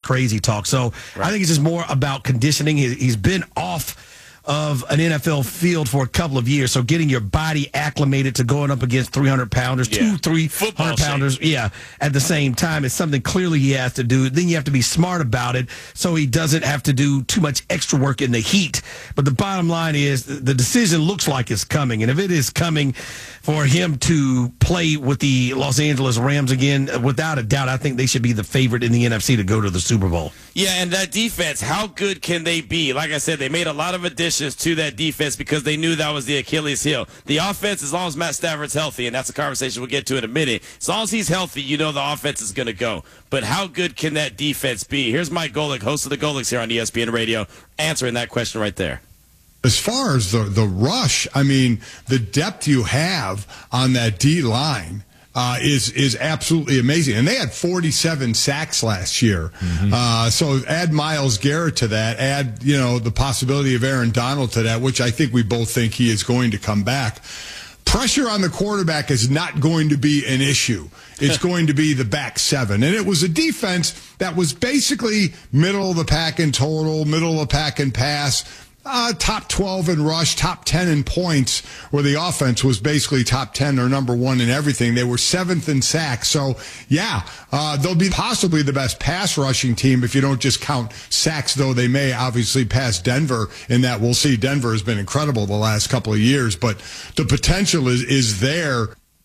crazy talk. So I think it's just more about conditioning. He's been off of an NFL field for a couple of years, so getting your body acclimated to going up against 300-pounders, 300-pounders, at the same time is something clearly he has to do. Then you have to be smart about it so he doesn't have to do too much extra work in the heat. But the bottom line is the decision looks like it's coming, and if it is coming for him to play with the Los Angeles Rams again, without a doubt, I think they should be the favorite in the NFC to go to the Super Bowl. Yeah, and that defense, how good can they be? Like I said, they made a lot of additions to that defense because they knew that was the Achilles heel. The offense, as long as Matt Stafford's healthy, and that's a conversation we'll get to in a minute, as long as he's healthy, you know the offense is going to go. But how good can that defense be? Here's Mike Golick, host of the Golics here on ESPN Radio, answering that question right there. As far as the rush, I mean, the depth you have on that D-line is absolutely amazing. And they had 47 sacks last year. So add Myles Garrett to that, add, the possibility of Aaron Donald to that, which I think we both think he is going to come back. Pressure on the quarterback is not going to be an issue. It's going to be the back seven. And it was a defense that was basically middle of the pack in total, middle of the pack in pass, top 12 in rush, top 10 in points, where the offense was basically top 10 or number one in everything. They were 7th in sacks. So, they'll be possibly the best pass rushing team if you don't just count sacks, though they may obviously pass Denver in that. We'll see. Denver has been incredible the last couple of years, but the potential is there.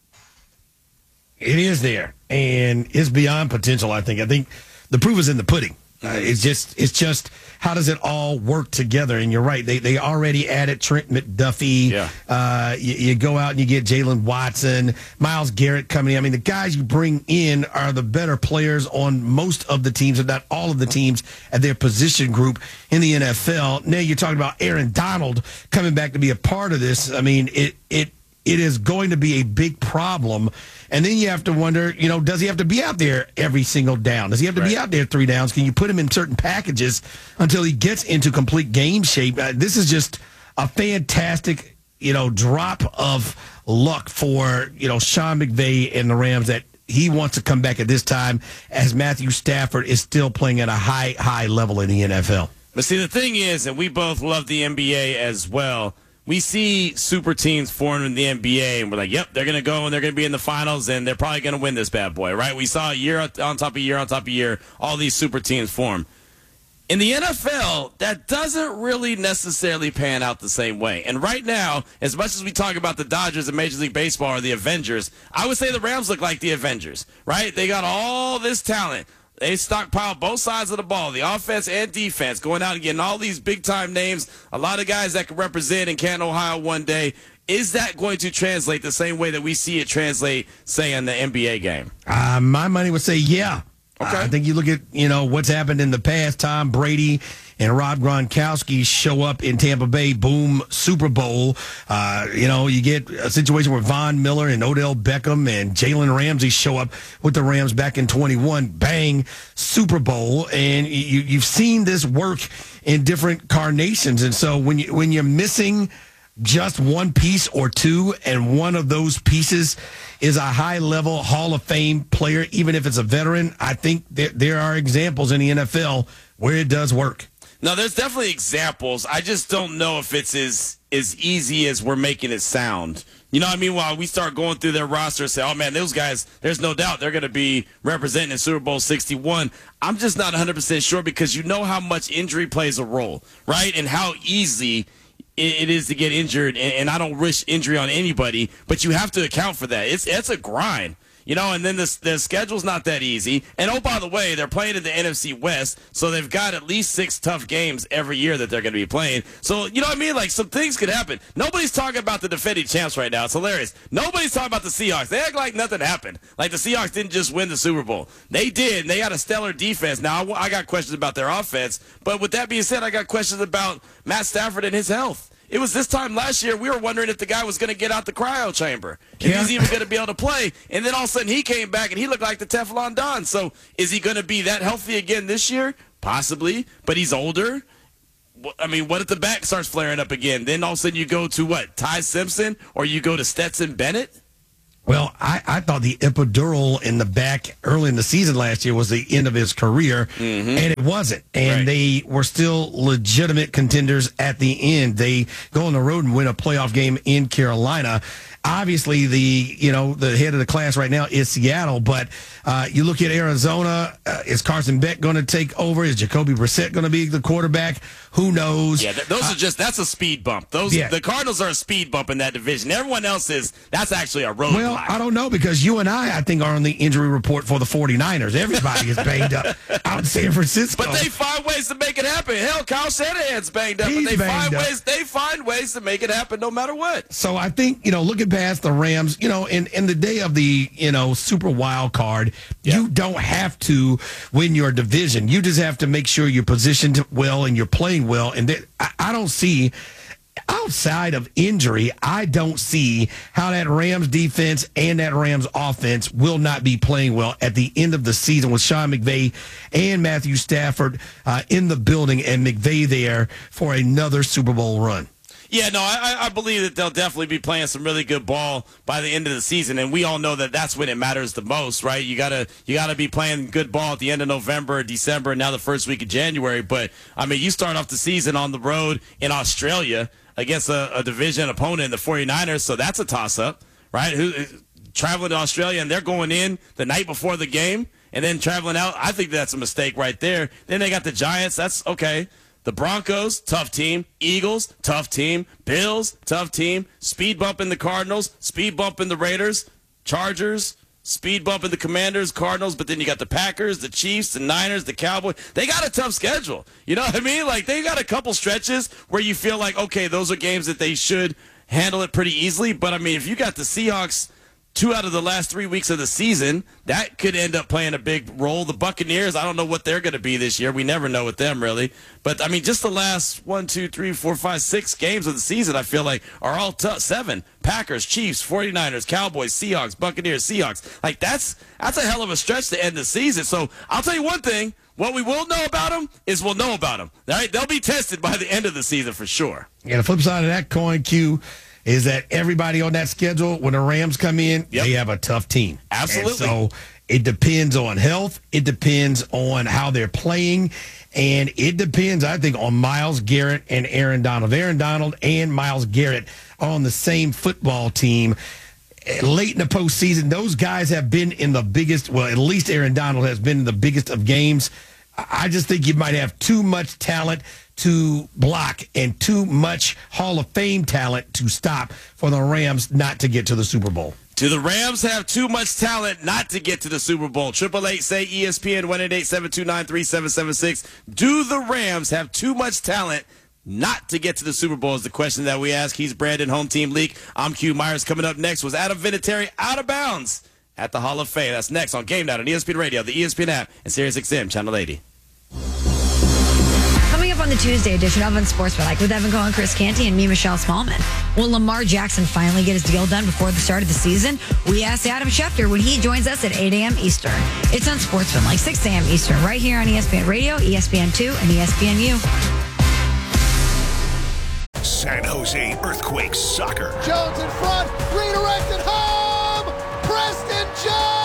It is there, and it's beyond potential, I think. I think the proof is in the pudding. It's just how does it all work together? And you're right. They already added Trent McDuffie. You go out and you get Jalen Watson, Myles Garrett coming in. I mean, the guys you bring in are the better players on most of the teams, if not all of the teams, at their position group in the NFL. Now you're talking about Aaron Donald coming back to be a part of this. I mean, it is going to be a big problem. And then you have to wonder, does he have to be out there every single down? Does he have to be out there 3 downs? Can you put him in certain packages until he gets into complete game shape? This is just a fantastic, drop of luck for, Sean McVay and the Rams that he wants to come back at this time as Matthew Stafford is still playing at a high level in the NFL. But see, the thing is, and we both love the NBA as well, we see super teams form in the NBA, and we're like, yep, they're going to go, and they're going to be in the finals, and they're probably going to win this bad boy, right? We saw year on top of year on top of year, all these super teams form. In the NFL, that doesn't really necessarily pan out the same way. And right now, as much as we talk about the Dodgers and Major League Baseball or the Avengers, I would say the Rams look like the Avengers, right? They got all this talent. They stockpile both sides of the ball, the offense and defense, going out and getting all these big-time names, a lot of guys that can represent in Canton, Ohio one day. Is that going to translate the same way that we see it translate, say, in the NBA game? My money would say yeah. Okay. I think you look at, what's happened in the past. Tom Brady and Rob Gronkowski show up in Tampa Bay, boom, Super Bowl. You get a situation where Von Miller and Odell Beckham and Jalen Ramsey show up with the Rams back in 21, bang, Super Bowl. And you've seen this work in different carnations. And so when you're missing just one piece or two, and one of those pieces is a high-level Hall of Fame player, even if it's a veteran, I think there are examples in the NFL where it does work. No, there's definitely examples. I just don't know if it's as easy as we're making it sound. You know what I mean? While we start going through their roster and say, oh, man, those guys, there's no doubt they're going to be representing in Super Bowl 61. I'm just not 100% sure because you know how much injury plays a role, right? And how easy it is to get injured, and I don't wish injury on anybody, but you have to account for that. It's a grind, and then the schedule's not that easy. And, oh, by the way, they're playing in the NFC West, so they've got at least 6 tough games every year that they're going to be playing. So, you know what I mean? Like, some things could happen. Nobody's talking about the defending champs right now. It's hilarious. Nobody's talking about the Seahawks. They act like nothing happened. Like, the Seahawks didn't just win the Super Bowl. They did, and they got a stellar defense. Now, I got questions about their offense, but with that being said, I got questions about Matt Stafford and his health. It was this time last year we were wondering if the guy was going to get out the cryo chamber, if he's even going to be able to play. And then all of a sudden he came back and he looked like the Teflon Don. So is he going to be that healthy again this year? Possibly, but he's older. I mean, what if the back starts flaring up again? Then all of a sudden you go to what, Ty Simpson, or you go to Stetson Bennett? Well, I thought the epidural in the back early in the season last year was the end of his career, and it wasn't. And they were still legitimate contenders at the end. They go on the road and win a playoff game in Carolina. Obviously, the head of the class right now is Seattle, but you look at Arizona. Is Carson Beck going to take over? Is Jacoby Brissett going to be the quarterback? Who knows? Yeah, that's a speed bump. The Cardinals are a speed bump in that division. Everyone else that's actually a roadblock. Well, I don't know, because you and I think, are on the injury report for the 49ers. Everybody is banged up out in San Francisco. But they find ways to make it happen. Hell, Kyle Shanahan's banged up, but they find ways to make it happen no matter what. So I think, looking past the Rams, in the day of the, super wild card, you don't have to win your division. You just have to make sure you're positioned well and you're playing well. And I don't see, outside of injury, I don't see how that Rams defense and that Rams offense will not be playing well at the end of the season, with Sean McVay and Matthew Stafford in the building, and McVay there for another Super Bowl run. Yeah, no, I believe that they'll definitely be playing some really good ball by the end of the season, and we all know that that's when it matters the most, right? You gotta be playing good ball at the end of November, December, and now the first week of January. But I mean, you start off the season on the road in Australia against a division opponent, the 49ers, so that's a toss-up, right? Traveling to Australia, and they're going in the night before the game, and then traveling out. I think that's a mistake right there. Then they got the Giants. That's okay. The Broncos, tough team. Eagles, tough team. Bills, tough team. Speed bump in the Cardinals. Speed bump in the Raiders. Chargers, speed bump in the Commanders, Cardinals. But then you got the Packers, the Chiefs, the Niners, the Cowboys. They got a tough schedule. You know what I mean? Like, they got a couple stretches where you feel like, okay, those are games that they should handle it pretty easily. But, I mean, if you got the Seahawks 2 out of the last 3 weeks of the season, that could end up playing a big role. The Buccaneers, I don't know what they're going to be this year. We never know with them, really. But, I mean, just the last 1, 2, 3, 4, 5, 6 games of the season, I feel like, are all tough. 7. Packers, Chiefs, 49ers, Cowboys, Seahawks, Buccaneers, Seahawks. Like, that's a hell of a stretch to end the season. So, I'll tell you one thing. What we will know about them is we'll know about them. All right? They'll be tested by the end of the season for sure. Yeah, the flip side of that coin, Q, is that everybody on that schedule, when the Rams come in, they have a tough team. Absolutely. And so it depends on health. It depends on how they're playing. And it depends, I think, on Myles Garrett and Aaron Donald. Aaron Donald and Myles Garrett are on the same football team. Late in the postseason, those guys have been in the biggest, well, at least Aaron Donald has been in the biggest of games. I just think you might have too much talent to block and too much Hall of Fame talent to stop for the Rams not to get to the Super Bowl. Do the Rams have too much talent not to get to the Super Bowl? 888-SAY-ESPN, 1-888-729-3776. Do the Rams have too much talent not to get to the Super Bowl is the question that we ask. He's Brandon, Home Team Leak. I'm Q Myers. Coming up next was Adam Vinatieri, Out of Bounds at the Hall of Fame. That's next on Game Night on ESPN Radio, the ESPN app, and SiriusXM Channel 80. Coming up on the Tuesday edition of Unsportsmanlike with Evan Cohen, Chris Canty, and me, Michelle Smallman. Will Lamar Jackson finally get his deal done before the start of the season? We asked Adam Schefter when he joins us at 8 a.m. Eastern. It's Unsportsmanlike, 6 a.m. Eastern, right here on ESPN Radio, ESPN2, and ESPNU. San Jose Earthquakes soccer. Jones in front, redirected home! Preston John!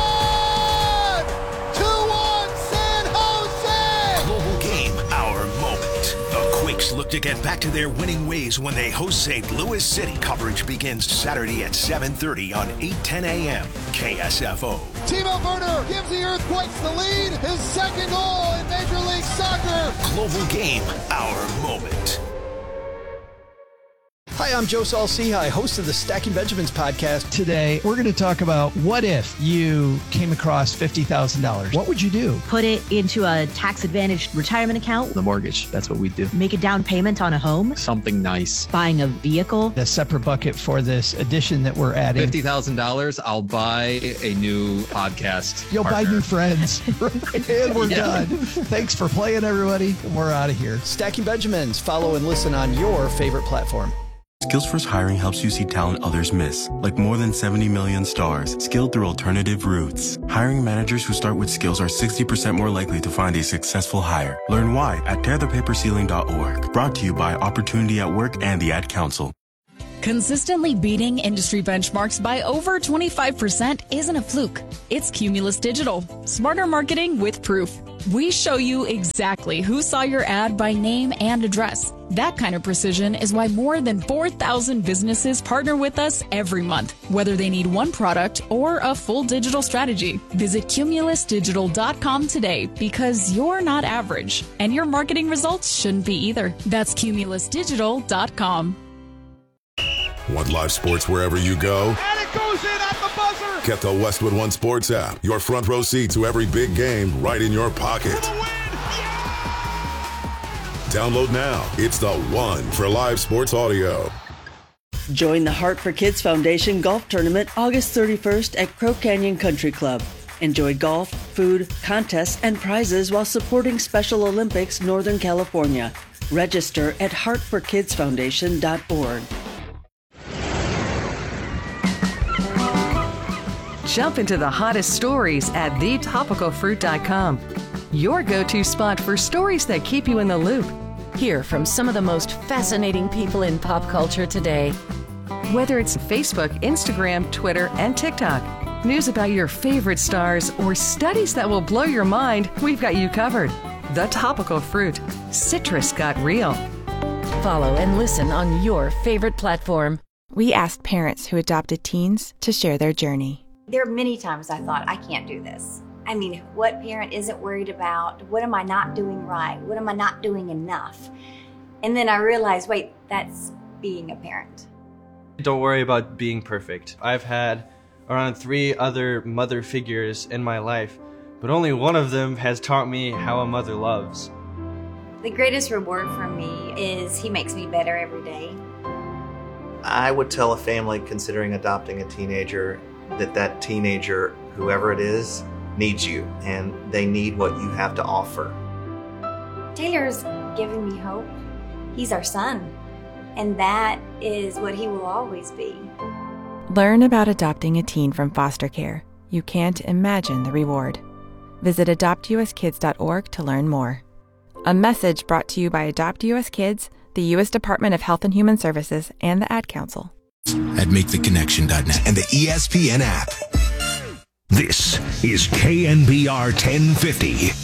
2-1 San Jose! Global game, our moment. The Quakes look to get back to their winning ways when they host St. Louis City. Coverage begins Saturday at 7:30 on 8:10 a.m. KSFO. Timo Werner gives the Earthquakes the lead. His second goal in Major League Soccer. Global game, our moment. Hi, I'm Joe Saul-Sehy, host of the Stacking Benjamins podcast. Today, we're going to talk about what if you came across $50,000? What would you do? Put it into a tax-advantaged retirement account. The mortgage. That's what we do. Make a down payment on a home. Something nice. Buying a vehicle. A separate bucket for this addition that we're adding. $50,000, I'll buy a new podcast. You'll partner. buy new friends. And we're done. Thanks for playing, everybody. We're out of here. Stacking Benjamins. Follow and listen on your favorite platform. Skills First Hiring helps you see talent others miss, like more than 70 million stars, skilled through alternative routes. Hiring managers who start with skills are 60% more likely to find a successful hire. Learn why at tearthepaperceiling.org. Brought to you by Opportunity at Work and the Ad Council. Consistently beating industry benchmarks by over 25% isn't a fluke. It's Cumulus Digital. Smarter marketing with proof. We show you exactly who saw your ad by name and address. That kind of precision is why more than 4,000 businesses partner with us every month, whether they need one product or a full digital strategy. Visit cumulusdigital.com today because you're not average, and your marketing results shouldn't be either. That's cumulusdigital.com. Want live sports wherever you go? And it goes in at the buzzer. Get the Westwood One Sports app. Your front row seat to every big game right in your pocket. Download now. It's the one for live sports audio. Join the Heart for Kids Foundation Golf Tournament August 31st at Crow Canyon Country Club. Enjoy golf, food, contests, and prizes while supporting Special Olympics Northern California. Register at heartforkidsfoundation.org. Jump into the hottest stories at thetopicalfruit.com. Your go-to spot for stories that keep you in the loop. Hear from some of the most fascinating people in pop culture today. Whether it's Facebook, Instagram, Twitter, and TikTok, news about your favorite stars, or studies that will blow your mind, we've got you covered. The Topical Fruit. Citrus got real. Follow and listen on your favorite platform. We asked parents who adopted teens to share their journey. There are many times I thought, I can't do this. I mean, what parent isn't worried about? What am I not doing right? What am I not doing enough? And then I realized, wait, that's being a parent. Don't worry about being perfect. I've had around 3 other mother figures in my life, but only one of them has taught me how a mother loves. The greatest reward for me is he makes me better every day. I would tell a family considering adopting a teenager that teenager, whoever it is, needs you, and they need what you have to offer. Taylor's giving me hope. He's our son, and that is what he will always be. Learn about adopting a teen from foster care. You can't imagine the reward. Visit adoptuskids.org to learn more. A message brought to you by Adopt US Kids, the U.S. Department of Health and Human Services, and the Ad Council. At MakeTheConnection.net and the ESPN app. This is KNBR 1050.